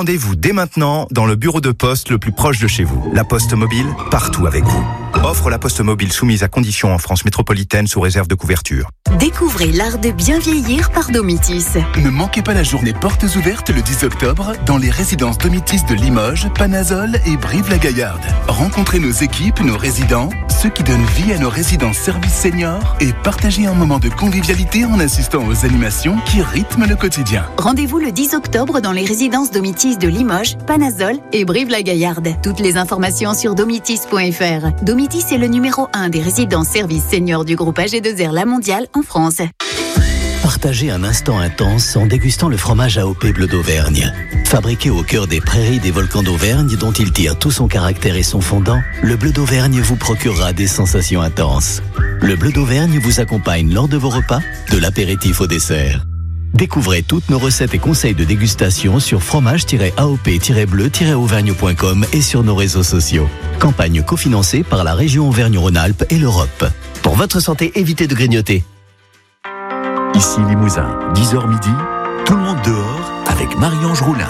Rendez-vous dès maintenant dans le bureau de poste le plus proche de chez vous. La Poste Mobile, partout avec vous. Offre La Poste Mobile soumise à conditions en France métropolitaine sous réserve de couverture. Découvrez l'art de bien vieillir par Domitis. Ne manquez pas la journée portes ouvertes le 10 octobre dans les résidences Domitis de Limoges, Panazol et Brive-la-Gaillarde. Rencontrez nos équipes, nos résidents, ceux qui donnent vie à nos résidences services seniors et partagez un moment de convivialité en assistant aux animations qui rythment le quotidien. Rendez-vous le 10 octobre dans les résidences Domitis de Limoges, Panazol et Brive-la-Gaillarde. Toutes les informations sur domitis.fr. Domitis est le numéro 1 des résidences services seniors du groupe AG2R La Mondiale en France. Partagez un instant intense en dégustant le fromage AOP Bleu d'Auvergne. Fabriqué au cœur des prairies des volcans d'Auvergne dont il tire tout son caractère et son fondant, le Bleu d'Auvergne vous procurera des sensations intenses. Le Bleu d'Auvergne vous accompagne lors de vos repas, de l'apéritif au dessert. Découvrez toutes nos recettes et conseils de dégustation sur fromage-aop-bleu-auvergne.com et sur nos réseaux sociaux. Campagne cofinancée par la région Auvergne-Rhône-Alpes et l'Europe. Pour votre santé, évitez de grignoter. Ici Limousin, 10h midi, tout le monde dehors avec Marie-Ange Roulinck.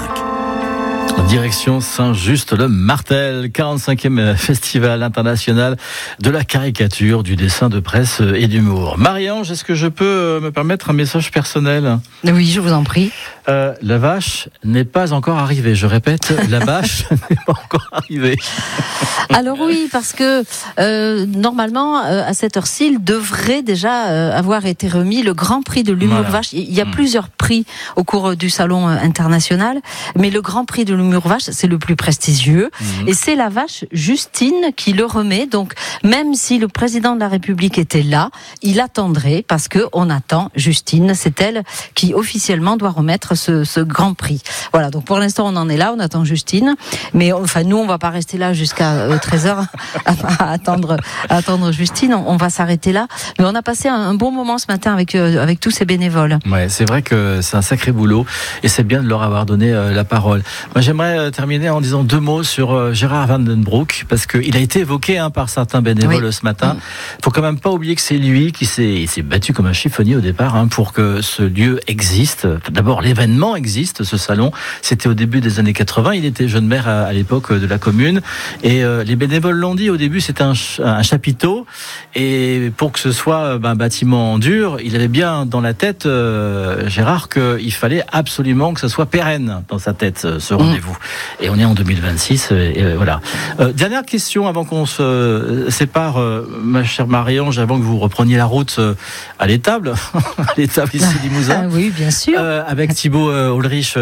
Direction Saint-Just-le-Martel, 45e festival international de la caricature, du dessin de presse et d'humour. Marie-Ange, est-ce que je peux me permettre un message personnel ? Oui, je vous en prie. La vache n'est pas encore arrivée. Je répète, la vache n'est pas encore arrivée. Alors oui, parce que normalement, à cette heure-ci, il devrait déjà avoir été remis le Grand Prix de l'humour vache. Il y a plusieurs prix au cours du salon international, mais le Grand Prix de l'humour vache, c'est le plus prestigieux. Et c'est la vache Justine qui le remet. Donc, même si le président de la République était là, il attendrait, parce qu'on attend Justine. C'est elle qui officiellement doit remettre ce Grand Prix. Voilà, donc pour l'instant, on en est là, on attend Justine. Mais enfin, nous, on va pas rester là jusqu'à 13h à attendre Justine. On va s'arrêter là. Mais on a passé un bon moment ce matin avec tous ces bénévoles. Ouais, c'est vrai que c'est un sacré boulot et c'est bien de leur avoir donné la parole. Moi, j'aimerais terminer en disant 2 mots sur Gérard Van Den Broek, parce qu'il a été évoqué par certains bénévoles ce matin. Il faut quand même pas oublier que c'est lui qui s'est battu comme un chiffonnier au départ pour que ce lieu existe. D'abord, l'événement existe, ce salon. C'était au début des années 80. Il était jeune maire à l'époque de la commune. Et les bénévoles l'ont dit, au début, c'était un chapiteau. Et pour que ce soit un bâtiment dur, il avait bien dans la tête, Gérard, qu'il fallait absolument que ça soit pérenne dans sa tête, ce rendez-vous. Et on est en 2026, et voilà. Dernière question avant qu'on se sépare, ma chère Marie-Ange, avant que vous repreniez la route à l'étable, ici Limousin. Oui, bien sûr. Avec Thibaut Ulrich,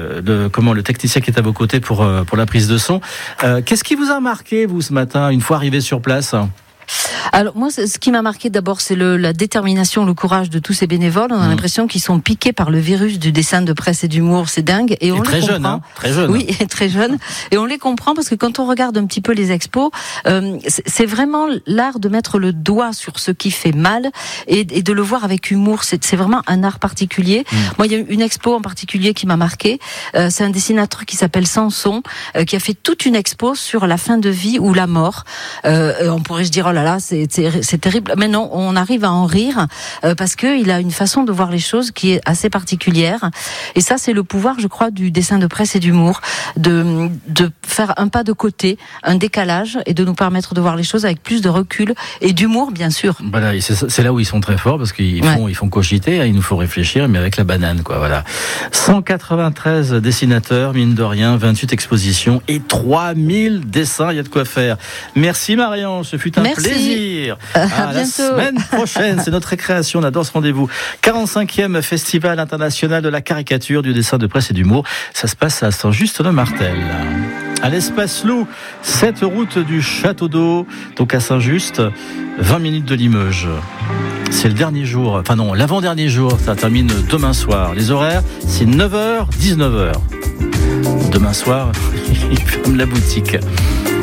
le technicien qui est à vos côtés pour la prise de son. Qu'est-ce qui vous a marqué, vous, ce matin, une fois arrivé sur place ? Alors moi, ce qui m'a marqué d'abord, c'est la détermination, le courage de tous ces bénévoles. On a l'impression qu'ils sont piqués par le virus du dessin de presse et d'humour. C'est dingue. Et on très les jeune, comprend. Très jeune. Oui, très jeune. Et on les comprend parce que quand on regarde un petit peu les expos, c'est vraiment l'art de mettre le doigt sur ce qui fait mal et de le voir avec humour. C'est vraiment un art particulier. Moi, il y a une expo en particulier qui m'a marqué. C'est un dessinateur qui s'appelle Samson, qui a fait toute une expo sur la fin de vie ou la mort. On pourrait se dire, oh là là, c'est terrible. Mais non, on arrive à en rire parce qu'il a une façon de voir les choses qui est assez particulière. Et ça, c'est le pouvoir, je crois, du dessin de presse et d'humour, de faire un pas de côté, un décalage, et de nous permettre de voir les choses avec plus de recul et d'humour, bien sûr. Voilà, c'est là où ils sont très forts, parce qu'ils font cogiter, il nous faut réfléchir, mais avec la banane, quoi. Voilà. 193 dessinateurs, mine de rien, 28 expositions et 3000 dessins. Il y a de quoi faire. Merci Marie-Ange, ce fut un plaisir. À la semaine prochaine, c'est notre récréation, on adore ce rendez-vous. 45e Festival international de la caricature, du dessin de presse et d'humour. Ça se passe à Saint-Just-le-Martel. À l'Espace Loup, 7 route du Château d'Eau, donc à Saint-Just, 20 minutes de Limoges. C'est le dernier jour, enfin non, l'avant-dernier jour, ça termine demain soir. Les horaires, c'est 9h, 19h. Demain soir, ils ferment la boutique.